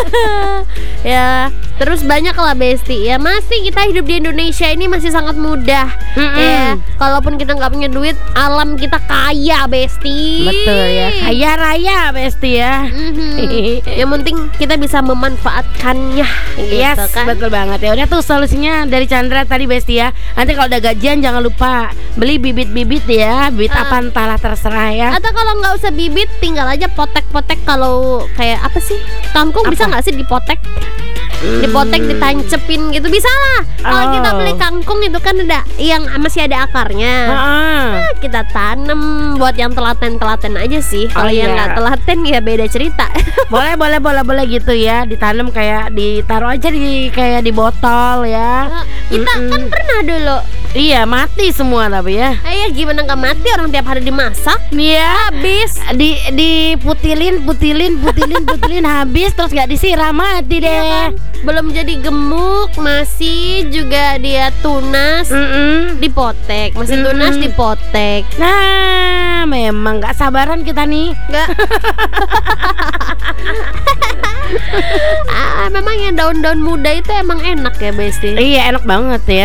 Ya, terus banyak lah Besti. Ya masih kita hidup di Indonesia ini masih sangat mudah. Ya, kalaupun kita nggak punya duit, alam kita kaya Besti. Betul ya, kaya raya Besti ya. Yang penting kita bisa memanfaatkannya gitu Yes, kan. betul banget ya. Udah tuh solusinya dari Chandra tadi Besti ya. Nanti kalau udah gajian jangan lupa beli bibit-bibit ya. Bibit apa entahlah terserah ya. Atau kalau nggak usah bibit, tinggal aja potek-potek. Kalau kayak apa sih, kangkung bisa nggak sih dipotek? Dipotek, ditancepin gitu bisa lah. Kalau kita beli kangkung itu kan ada yang masih ada akarnya. Nah, kita tanam buat yang telaten-telaten aja sih. Kalau yang nggak telaten ya beda cerita. Boleh gitu ya. Ditanam kayak ditaruh aja kayak di botol ya. Kita kan pernah dulu. Iya, mati semua tapi ya. Gimana nggak mati, orang tiap hari dimasak. Iya, habis diputilin habis terus nggak disiram mati deh. Iya kan? Belum jadi gemuk, masih juga dia tunas, dipotek, masih tunas dipotek. Nah, memang nggak sabaran kita nih. Nggak. Memang yang daun-daun muda itu emang enak ya Besti. Iya, enak banget ya.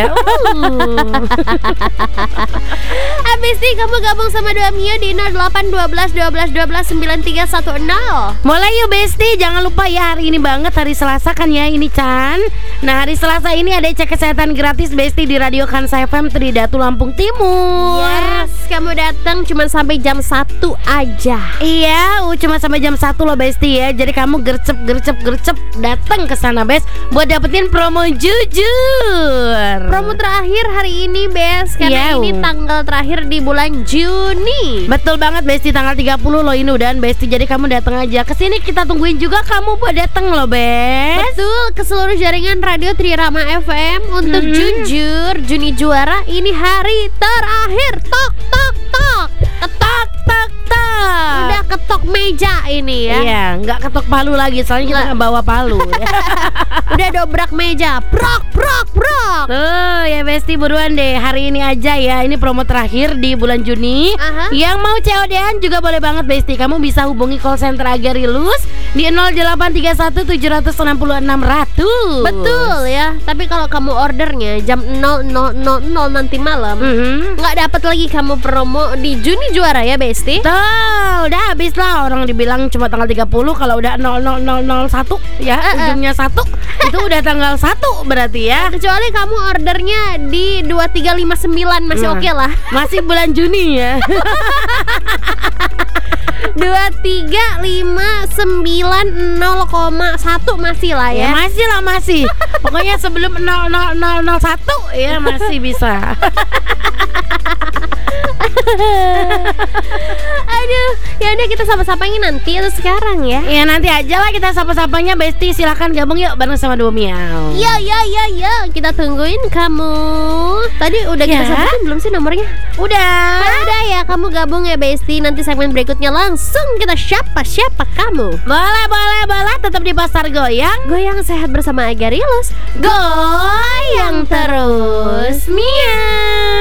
Besti, kamu gabung sama Dua Mio di 08 12 12 12 9310. Mulai yuk Besti, jangan lupa ya hari ini banget hari Selasa kan ya ini Chan. Nah hari Selasa ini ada cek kesehatan gratis Besti di Radio Kansa FM Tridatu Lampung Timur. Yes, kamu datang cuma sampai jam 1 aja. Iya, cuma sampai jam 1 loh Besti ya. Jadi kamu gercep datang ke sana Bes buat dapetin promo jujur. Promo terakhir hari ini Bes, karena ini tanggal terakhir di bulan Juni. Betul banget Besti, tanggal 30 loh ini udahan Besti. Jadi kamu datang aja ke sini, kita tungguin juga kamu buat datang loh Bes. Betul, ke seluruh jaringan radio Trirama FM untuk jujur Juni juara. Ini hari terakhir. Tok tok tok. Ketok tok tok. Udah ketok meja ini ya. Iya, nggak ketok palu lagi soalnya kita nggak bawa palu. Udah dobrak meja. Prok. Tuh ya Besti, buruan deh hari ini aja ya. Ini promo terakhir di bulan Juni. Yang mau COD-an juga boleh banget Besti. Kamu bisa hubungi call center Agarilus di 0831 760 600. Betul ya. Tapi kalau kamu ordernya jam 00.00 nanti malam, nggak dapat lagi kamu promo di Juni juara ya Besti. Tuh, udah habis lah. Orang dibilang cuma tanggal 30, kalau udah 0001 ya, ujungnya 1 itu udah tanggal 1 berarti ya. Kecuali kamu ordernya di 2359 masih oke lah. Masih bulan Juni ya. 2359 masih lah ya. Masih. Pokoknya sebelum 0001 ya masih bisa. Aduh, ya udah kita sapa-sapanya nanti atau sekarang ya? Ya nanti aja lah kita sapa-sapanya Besti. Silahkan gabung yuk bareng sama Dua Miau. Ya, kita tungguin kamu. Tadi udah kita sampaikan belum sih nomornya? Udah ya, kamu gabung ya Besti. Nanti segmen berikutnya langsung kita siapa kamu. Boleh, tetap di Pasar Goyang. Goyang sehat bersama Agarilus. Goyang terus Miau.